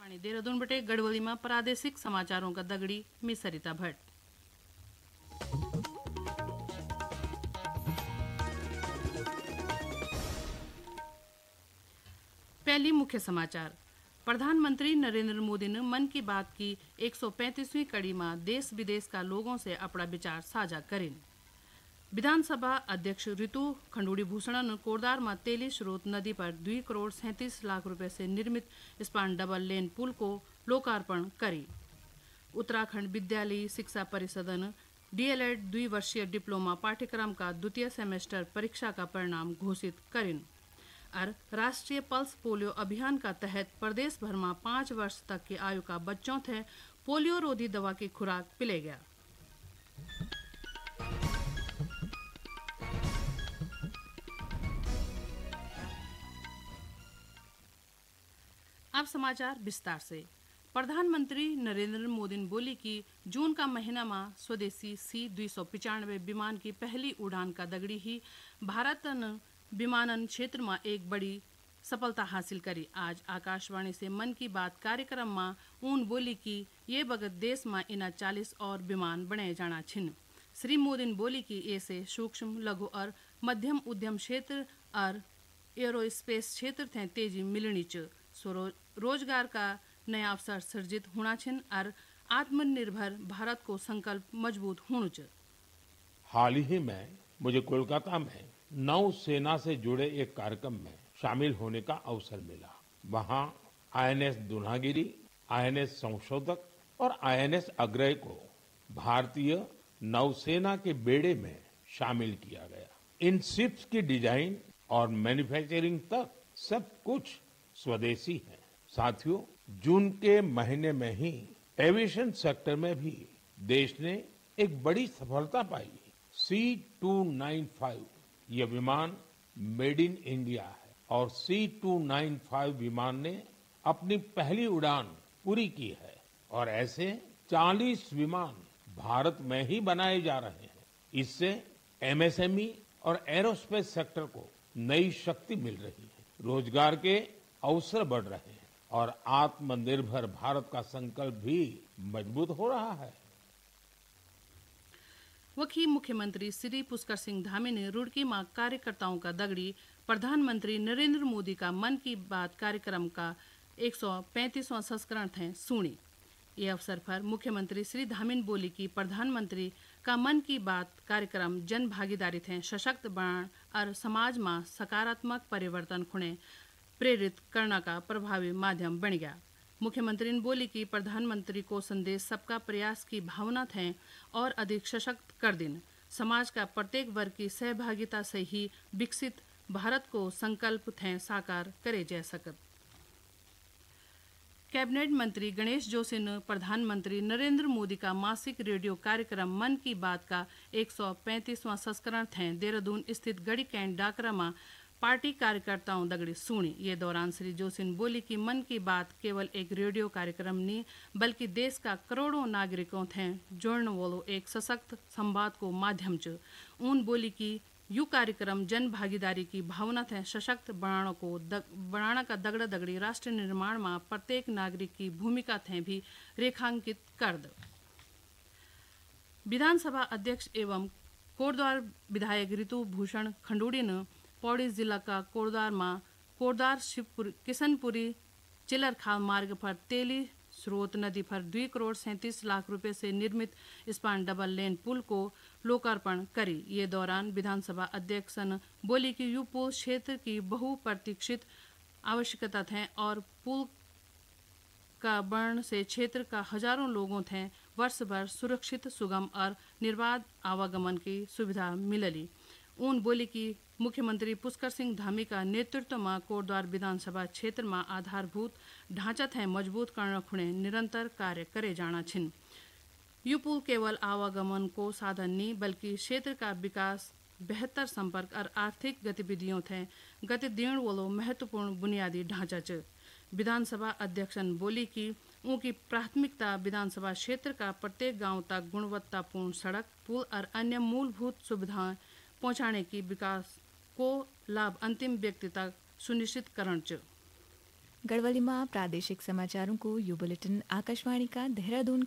आकाशवाणी देहरादून बटे गढ़वली में प्रादेशिक समाचारों का दगड़ी में सरिता भट्ट। पहली मुख्य समाचार। प्रधानमंत्री नरेंद्र मोदी ने मन की बात की 135वीं कड़ी में देश विदेश का लोगों से अपना विचार साझा करें। विधानसभा अध्यक्ष ऋतु खंडूड़ी भूषण कोरदार में तेली स्रोत नदी पर 2 करोड़ 37 लाख रुपए से निर्मित स्पान डबल लेन पुल को लोकार्पण करी। उत्तराखंड विद्यालयी शिक्षा परिषद ने डीएलएड द्विवर्षीय डिप्लोमा पाठ्यक्रम का द्वितीय सेमेस्टर परीक्षा का परिणाम घोषित करें। और राष्ट्रीय पल्स पोलियो अभियान का तहत प्रदेश भर में 5 वर्ष तक की आयु का बच्चों थे पोलियो रोधी दवा की खुराक पिले गया। अब समाचार विस्तार से। प्रधानमंत्री नरेंद्र मोदी ने बोली कि जून का महीना में स्वदेशी C-295 विमान की पहली उड़ान का दगड़ी ही भारत ने विमानन क्षेत्र में एक बड़ी सफलता हासिल करी। आज आकाशवाणी से मन की बात कार्यक्रम में उन बोली कि ये बगत देश में इना 40 और विमान बनाए जाना छिन। श्री मोदी ने बोली कि ऐसे सूक्ष्म लघु और मध्यम उद्यम क्षेत्र और एरोस्पेस क्षेत्र थे तेजी मिलनी च रोजगार का नया अवसर सृजित होना छिन और आत्मनिर्भर भारत को संकल्प मजबूत होना च। हाल ही में मुझे कोलकाता में नौसेना से जुड़े एक कार्यक्रम में शामिल होने का अवसर मिला। वहां आईएनएस दुनागिरी, आईएनएस संशोधक और आईएनएस अग्रय को भारतीय नौसेना के बेड़े में शामिल किया गया। इन शिप्स की डिजाइन और मैन्युफैक्चरिंग तक सब कुछ स्वदेशी है। साथियों, जून के महीने में ही एविएशन सेक्टर में भी देश ने एक बड़ी सफलता पाई। C-295 यह विमान मेड इन इंडिया है और C-295 विमान ने अपनी पहली उड़ान पूरी की है और ऐसे 40 विमान भारत में ही बनाए जा रहे हैं। इससे एमएसएमई और एरोस्पेस सेक्टर को नई शक्ति मिल रही है, रोजगार के अवसर बढ़ रहे हैं और आत्मनिर्भर भारत का संकल्प भी मजबूत हो रहा है। वही मुख्यमंत्री श्री पुष्कर सिंह धामी ने रुड़की में कार्यकर्ताओं का दगड़ी प्रधानमंत्री नरेंद्र मोदी का मन की बात कार्यक्रम का 135वां संस्करण थे सुनी। ये अवसर पर मुख्यमंत्री श्री धामी ने बोली कि प्रधानमंत्री का मन की बात कार्यक्रम जन भागीदारी थे सशक्त बनाने और समाज में सकारात्मक परिवर्तन खुणे प्रेरित करने का प्रभावी माध्यम बन गया। मुख्यमंत्री ने बोली कि प्रधानमंत्री को संदेश सबका प्रयास की भावना थे और अधिक सशक्त कर दिन। समाज का प्रत्येक वर्ग की सहभागिता से ही विकसित भारत को संकल्प थे साकार करे जा सकत। कैबिनेट मंत्री गणेश जोशी ने प्रधानमंत्री नरेंद्र मोदी का मासिक रेडियो कार्यक्रम मन की बात का 135वां संस्करण थे देहरादून स्थित गढ़ी कैंट डाकरा में पार्टी कार्यकर्ताओं दगड़ी सुनी। ये दौरान श्री जोशी ने बोली कि मन की बात केवल एक रेडियो कार्यक्रम नहीं बल्कि देश का करोड़ों नागरिकों थे जोड़ने वालों एक सशक्त संवाद को माध्यम च। उन बोली कि यू कार्यक्रम जन भागीदारी की भावना थे सशक्त बनाना का दगड़ा दगड़ी राष्ट्र निर्माण में प्रत्येक नागरिक की भूमिका थे भी रेखांकित कर द। विधानसभा अध्यक्ष एवं कोटद्वार विधायक ऋतु भूषण खंडूड़ी ने पौड़ी जिला का कोरदार शिवपुर किशनपुरी चिलरखाल मार्ग पर तेली स्रोत नदी पर 2 करोड़ 37 लाख रुपए से निर्मित स्पान डबल लेन पुल को लोकार्पण करी। ये दौरान विधानसभा अध्यक्ष ने बोली कि यू पुल क्षेत्र की बहुप्रतीक्षित आवश्यकता थे और पुल का बन से क्षेत्र का हजारों लोगों थे वर्ष भर सुरक्षित सुगम और निर्बाध आवागमन की सुविधा मिलली। उन बोली कि मुख्यमंत्री पुष्कर सिंह धामी का नेतृत्व में कोटद्वार विधानसभा क्षेत्र में आधारभूत ढांचा थे मजबूत करने खुणे निरंतर कार्य करे जाना छिन। यू पुल केवल आवागमन को साधन नहीं बल्कि क्षेत्र का विकास बेहतर संपर्क और आर्थिक गतिविधियों थे गति देने वालों महत्वपूर्ण बुनियादी ढांचा च। विधानसभा अध्यक्ष ने बोली कि उनकी प्राथमिकता विधानसभा क्षेत्र का प्रत्येक गांव तक गुणवत्तापूर्ण सड़क पुल और अन्य मूलभूत सुविधाएं पहुंचाने की विकास को लाभ अंतिम व्यक्ति तक सुनिश्चित करण च। गढ़वाली में प्रादेशिक समाचारों को यू बुलेटिन आकाशवाणी का देहरादून